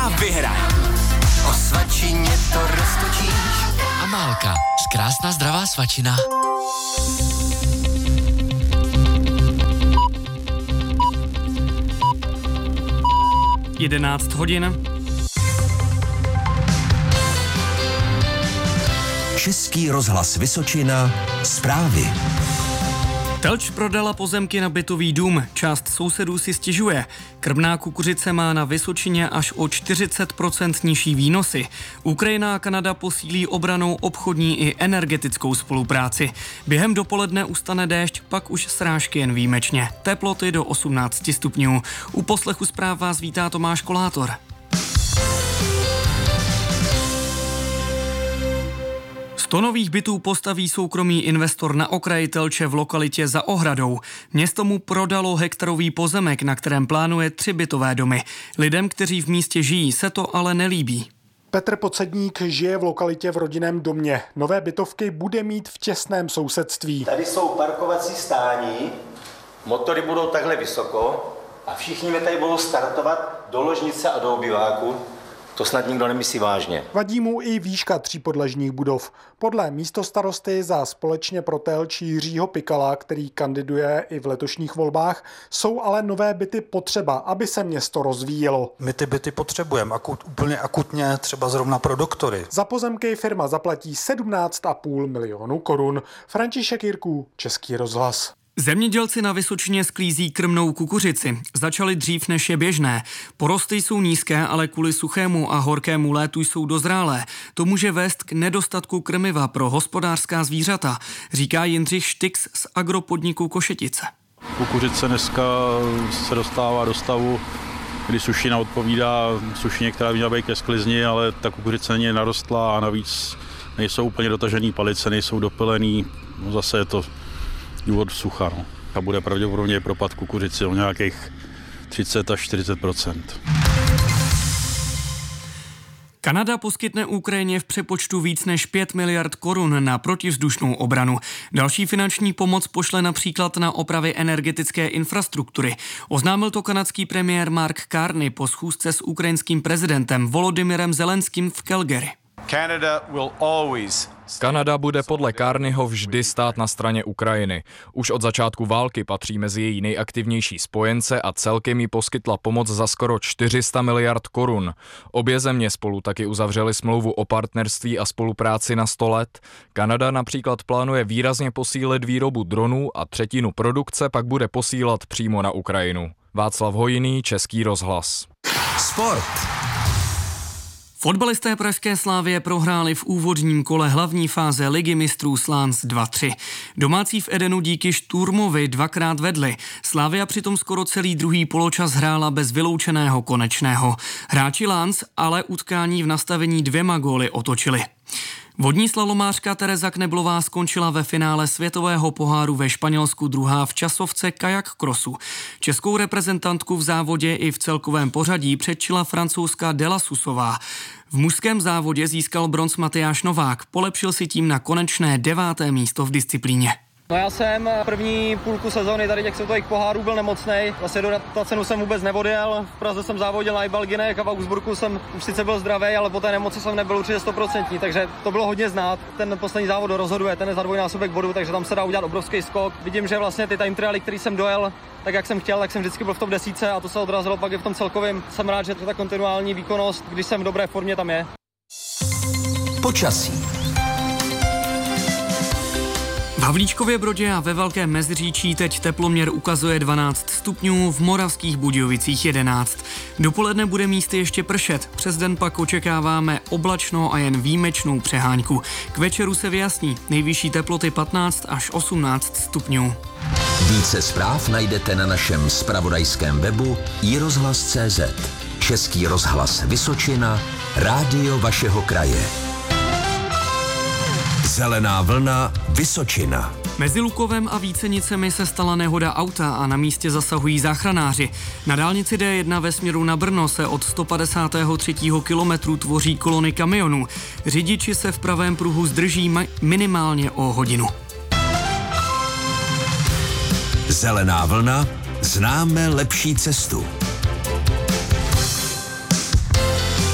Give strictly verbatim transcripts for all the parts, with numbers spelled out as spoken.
a vyhraj. O svačině to roztočíš. Amálka, krásná zdravá svačina. jedenáct hodin. Český rozhlas Vysočina, zprávy. Telč prodala pozemky na bytový dům, část sousedů si stěžuje. Krmná kukuřice má na Vysočině až o čtyřicet procent nižší výnosy. Ukrajina a Kanada posílí obrannou, obchodní i energetickou spolupráci. Během dopoledne ustane déšť, pak už srážky jen výjimečně. Teploty do osmnáct stupňů. U poslechu zpráv vás vítá Tomáš Kolátor. sto nových bytů postaví soukromý investor na okraji Telče v lokalitě Za Ohradou. Město mu prodalo hektarový pozemek, na kterém plánuje tři bytové domy. Lidem, kteří v místě žijí, se to ale nelíbí. Petr Pocedník žije v lokalitě v rodinném domě. Nové bytovky bude mít v těsném sousedství. Tady jsou parkovací stání, motory budou takhle vysoko a všichni mi tady budou startovat do ložnice a do obyváku. To snad nikdo nemyslí vážně. Vadí mu i výška třípodlažních budov. Podle místostarosty za Společně pro Telč Jiřího Pikala, který kandiduje i v letošních volbách, jsou ale nové byty potřeba, aby se město rozvíjelo. My ty byty potřebujeme akut, úplně akutně, třeba zrovna pro doktory. Za pozemky firma zaplatí sedmnáct a půl milionu korun. František Jirků, Český rozhlas. Zemědělci na Vysočině sklízí krmnou kukuřici. Začali dřív, než je běžné. Porosty jsou nízké, ale kvůli suchému a horkému létu jsou dozrálé. To může vést k nedostatku krmiva pro hospodářská zvířata, říká Jindřich Štix z agropodniku Košetice. Kukuřice dneska se dostává do stavu, kdy sušina odpovídá sušině, která by měla být ke sklizni, ale ta kukuřice není narostlá a navíc nejsou úplně dotažený palice, nejsou dopylený. No zase je to důvod sucha. No. A bude pravděpodobně propad kukuřici o nějakých třicet až čtyřicet procent. Kanada poskytne Ukrajině v přepočtu víc než pět miliard korun na protivzdušnou obranu. Další finanční pomoc pošle například na opravy energetické infrastruktury. Oznámil to kanadský premiér Mark Carney po schůzce s ukrajinským prezidentem Volodymyrem Zelenským v Calgary. Canada will always Kanada bude podle Carneyho vždy stát na straně Ukrajiny. Už od začátku války patří mezi její nejaktivnější spojence a celkem jí poskytla pomoc za skoro čtyři sta miliard korun. Obě země spolu taky uzavřely smlouvu o partnerství a spolupráci na sto let. Kanada například plánuje výrazně posílit výrobu dronů a třetinu produkce pak bude posílat přímo na Ukrajinu. Václav Hojný, Český rozhlas. Sport. Fotbalisté pražské Slavie prohráli v úvodním kole hlavní fáze Ligy mistrů s Lens dva tři. Domácí v Edenu díky Šturmovi dvakrát vedli. Slavia přitom skoro celý druhý poločas hrála bez vyloučeného konečného. Hráči Lens ale utkání v nastavení dvěma góly otočili. Vodní slalomářka Tereza Kneblová skončila ve finále světového poháru ve Španělsku druhá v časovce kajak krosu. Českou reprezentantku v závodě i v celkovém pořadí předčila francouzská Dela Susová. V mužském závodě získal bronz Matyáš Novák, polepšil si tím na konečné deváté místo v disciplíně. No já jsem první půlku sezóny tady těch světových pohárů byl nemocnej, vlastně do cenu jsem vůbec neodjel, v Praze jsem závodil na Ibalginech a v Augsburgu jsem už sice byl zdravý, ale po té nemoci jsem nebyl určitě sto procent, takže to bylo hodně znát. Ten poslední závod rozhoduje, ten je za dvojnásobek bodů, takže tam se dá udělat obrovský skok. Vidím, že vlastně ty time trialy, který jsem dojel, tak jak jsem chtěl, tak jsem vždycky byl v top desítce a to se odrazilo pak i v tom celkovém. Jsem rád, že ta kontinuální výkonnost, když jsem v dobré formě, tam je. Počasí. V Havlíčkově Brodě a ve Velkém Meziříčí teď teploměr ukazuje dvanáct stupňů, v Moravských Budějovicích jedenáct. Dopoledne bude místy ještě pršet, přes den pak očekáváme oblačno a jen výjimečnou přehánku. K večeru se vyjasní, nejvyšší teploty patnáct až osmnáct stupňů. Více zpráv najdete na našem zpravodajském webu i rozhlas tečka cé zet. Český rozhlas Vysočina, rádio vašeho kraje. Zelená vlna Vysočina. Mezi Lukovem a Vícenicemi se stala nehoda auta a na místě zasahují záchranáři. Na dálnici D jedna ve směru na Brno se od sto padesátého třetího kilometru tvoří kolony kamionů. Řidiči se v pravém pruhu zdrží ma- minimálně o hodinu. Zelená vlna, známe lepší cestu.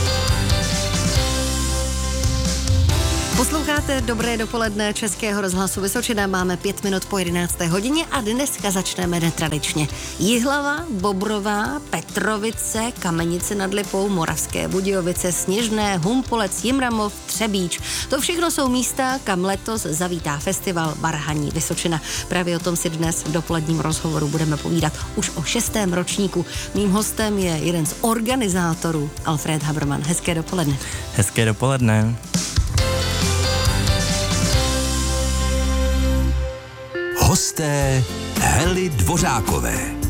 Posloucháte Dobré dopoledne Českého rozhlasu Vysočina, máme pět minut po jedenácté hodině a dneska začneme netradičně. Jihlava, Bobrová, Petrovice, Kamenice nad Lipou, Moravské Budějovice, Sněžné, Humpolec, Jimramov, Třebíč. To všechno jsou místa, kam letos zavítá festival Varhaní Vysočina. Právě o tom si dnes v dopoledním rozhovoru budeme povídat už o šestém ročníku. Mým hostem je jeden z organizátorů, Alfred Haberman. Hezké dopoledne. Hezké dopoledne. Hosté Hely Dvořákové.